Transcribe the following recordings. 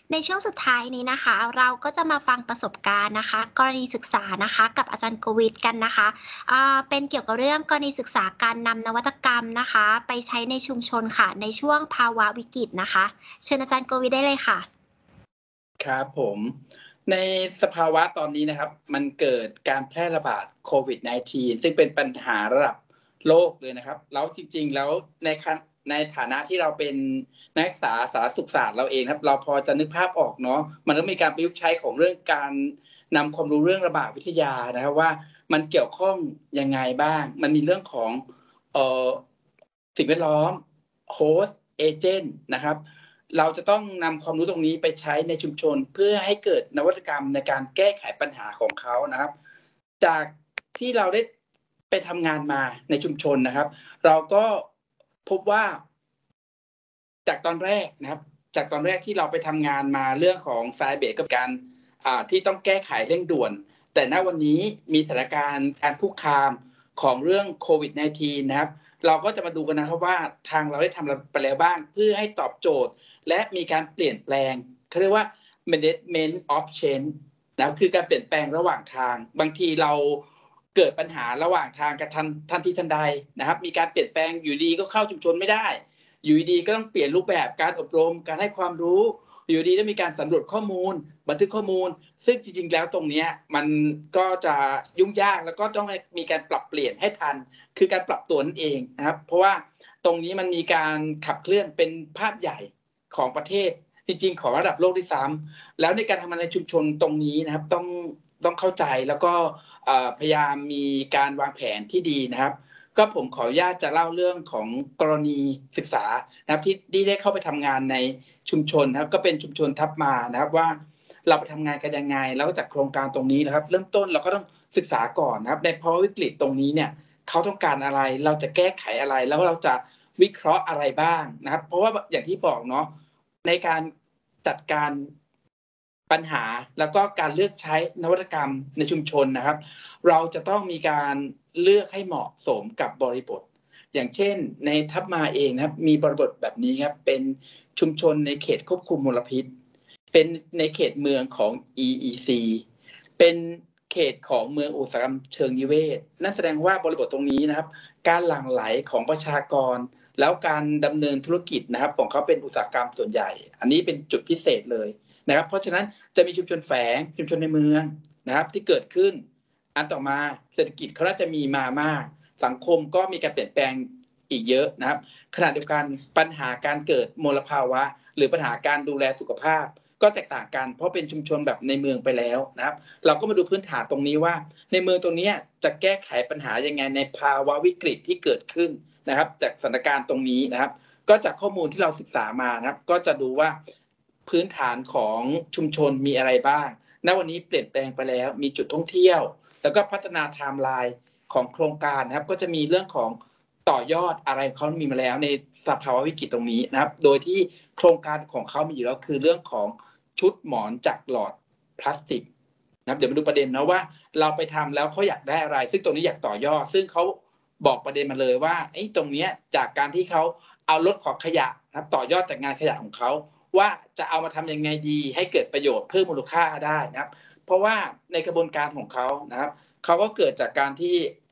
ในช่วงสุดท้ายนี้นะคะเราก็จะมาฟังประสบการณ์นะคะกรณีศึกษานะคะกับอาจารย์กวิทย์กันนะคะเป็นเกี่ยวกับเรื่องกรณีศึกษาการนำนวัตกรรมนะคะไปใช้ในชุมชนค่ะในช่วงภาวะวิกฤตนะคะเชิญอาจารย์กวิทย์ได้เลยค่ะครับผมในสภาวะตอนนี้นะครับมันเกิดการแพร่ระบาดโควิด -19 ซึ่งเป็นปัญหาระดับโลกเลยนะครับแล้วจริงๆแล้วในฐานะที่เราเป็นนักศึกษาสารสุขศาสตร์เราเองครับเราพอจะนึกภาพออกเนาะมันก็มีการประยุกต์ใช้ของเรื่องการนำความรู้เรื่องระบาดวิทยานะครับว่ามันเกี่ยวข้องยังไงบ้างมันมีเรื่องของเอ่อสิ่งแวดล้อม Host Agent นะครับเราจะต้องนำความรู้ตรงนี้ไปใช้ในชุมชนเพื่อให้เกิดนวัตกรรมในการแก้ไขปัญหาของเขานะครับจากที่เราได้ไปทำงานมาในชุมชนนะครับเราก็พบว่าจากตอนแรกนะครับจากตอนแรกที่เราไปทำงานมาเรื่องของ Science Based กับการที่ต้องแก้ไขเร่งด่วนแต่ณวันนี้มีสถานการณ์การคุกคามของเรื่องโควิด -19 นะครับเราก็จะมาดูกันนะครับว่าทางเราได้ทำอะไรไปแล้วบ้างเพื่อให้ตอบโจทย์และมีการเปลี่ยนแปลงเขาเรียกว่า management of change นะครับคือการเปลี่ยนแปลงระหว่างทางบางทีเราเกิดปัญหาระหว่างทางกระทันทีทันใดนะครับมีการเปลี่ยนแปลงอยู่ดีก็เข้าชุมชนไม่ได้อยู่ดีก็ต้องเปลี่ยนรูปแบบการอบรมการให้ความรู้อยู่ดีต้องมีการสำรวจข้อมูลบันทึกข้อมูลซึ่งจริงๆแล้วตรงนี้มันก็จะยุ่งยากแล้วก็ต้องมีการปรับเปลี่ยนให้ทันคือการปรับตัวนั่นเองนะครับเพราะว่าตรงนี้มันมีการขับเคลื่อนเป็นภาพใหญ่ของประเทศจริงๆของระดับโลกด้วยซ้ำแล้วในการทำงานในชุมชนตรงนี้นะครับต้องเข้าใจแล้วก็พยายามมีการวางแผนที่ดีนะครับก็ผมขออนุญาตจะเล่าเรื่องของกรณีศึกษานะครับที่ได้เข้าไปทำงานในชุมชนนะครับก็เป็นชุมชนทับมานะครับว่าเราไปทำงานกันยังไงแล้วจากโครงการตรงนี้นะครับเริ่มต้นเราก็ต้องศึกษาก่อนนะครับในภาวะวิกฤตตรงนี้เนี่ยเขาต้องการอะไรเราจะแก้ไขอะไรแล้วเราจะวิเคราะห์อะไรบ้างนะครับเพราะว่าอย่างที่บอกเนาะในการจัดการปัญหาแล้วก็การเลือกใช้นวัตกรรมในชุมชนนะครับเราจะต้องมีการเลือกให้เหมาะสมกับบริบทอย่างเช่นในทับมาเองนะครับมีบริบทแบบนี้ครับเป็นชุมชนในเขตควบคุมมลพิษเป็นในเขตเมืองของ EEC เป็นเขตของเมืองอุตสาหกรรมเชิงนิเวศนั่นแสดงว่าบริบทตรงนี้นะครับการหลั่งไหลของประชากรแล้วการดำเนินธุรกิจนะครับของเขาเป็นอุตสาหกรรมส่วนใหญ่อันนี้เป็นจุดพิเศษเลยนะครับเพราะฉะนั้นจะมีชุมชนแฝงชุมชนในเมืองนะครับที่เกิดขึ้นอันต่อมาเศรษฐกิจเขาน่าจะมีมามากสังคมก็มีการเปลี่ยนแปลงอีกเยอะนะครับขณะเดียวกันปัญหาการเกิดมลภาวะหรือปัญหาการดูแลสุขภาพก็แตกต่างกันเพราะเป็นชุมชนแบบในเมืองไปแล้วนะครับเราก็มาดูพื้นฐานตรงนี้ว่าในเมืองตรงนี้จะแก้ไขปัญหายังไงในภาวะวิกฤตที่เกิดขึ้นนะครับจากสถานการณ์ตรงนี้นะครับก็จากข้อมูลที่เราศึกษามานะครับก็จะดูว่าพื้นฐานของชุมชนมีอะไรบ้างณวันนี้เปลี่ยนแปลงไปแล้วมีจุดท่องเที่ยวแล้วก็พัฒนาไทม์ไลน์ของโครงการนะครับก็จะมีเรื่องของต่อยอดอะไรเขามีมาแล้วในสภาวะวิกฤตตรงนี้นะครับโดยที่โครงการของเขามีอยู่แล้วคือเรื่องของชุดหมอนจากหลอดพลาสติกนะครับเดี๋ยวมาดูประเด็นนะว่าเราไปทำแล้วเขาอยากได้อะไรซึ่งตรงนี้อยากต่อยอดซึ่งเขาบอกประเด็นมาเลยว่าตรงนี้จากการที่เขาเอารถของขยะนะครับต่อยอดจากงานขยะของเขาว่าจะเอามาทำยังไงดีให้เกิดประโยชน์เพิ่มมูลค่าได้นะครับเพราะว่าในกระบวนการของเขานะครับเขาก็เกิดจากการที่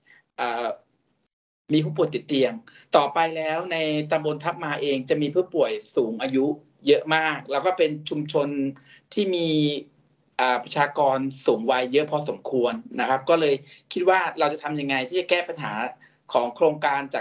มีผู้ป่วยติดเตียงต่อไปแล้วในตำบลทับมาเองจะมีผู้ป่วยสูงอายุเยอะมากแล้วก็เป็นชุมชนที่มีประชากรสูงวัยเยอะพอสมควรนะครับก็เลยคิดว่าเราจะทำยังไงที่จะแก้ปัญหาของโครงการจาก